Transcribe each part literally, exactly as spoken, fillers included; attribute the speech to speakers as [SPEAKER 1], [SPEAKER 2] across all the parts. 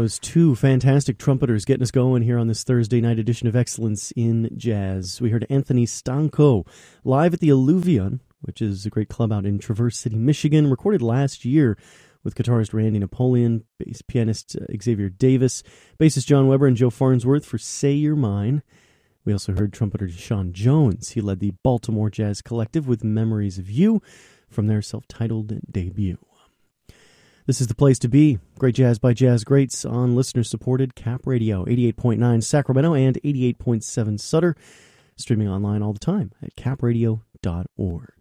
[SPEAKER 1] was two fantastic trumpeters getting us going here on this Thursday night edition of Excellence in Jazz. We heard Anthony Stanco live at the Alluvion, which is a great club out in Traverse City, Michigan, recorded last year with guitarist Randy Napoleon, bass pianist uh, Xavier Davis, bassist John Weber, and Joe Farnsworth for Say You're Mine. We also heard trumpeter Sean Jones. He led the Baltimore Jazz Collective with Memories of You from their self-titled debut. This is the place to be. Great jazz by jazz greats on listener-supported Cap Radio, eighty-eight point nine Sacramento and eighty-eight point seven Sutter, streaming online all the time at cap radio dot org.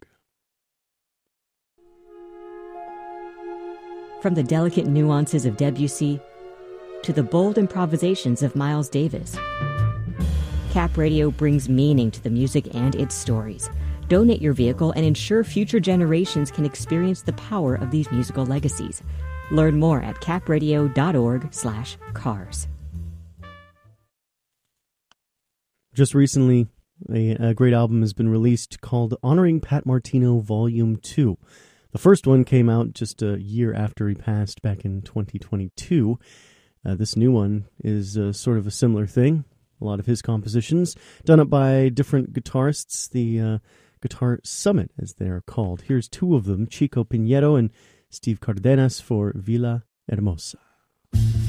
[SPEAKER 2] From the delicate nuances of Debussy to the bold improvisations of Miles Davis, Cap Radio brings meaning to the music and its stories. Donate your vehicle and ensure future generations can experience the power of these musical legacies. Learn more at cap radio dot org slash cars.
[SPEAKER 1] Just recently, a, a great album has been released called Honoring Pat Martino Volume two. The first one came out just a year after he passed back in twenty twenty-two. Uh, this new one is uh, sort of a similar thing. A lot of his compositions done up by different guitarists. The uh, Guitar Summit, as they are called. Here's two of them, Chico Pinedo and Steve Cardenas for Villa Hermosa.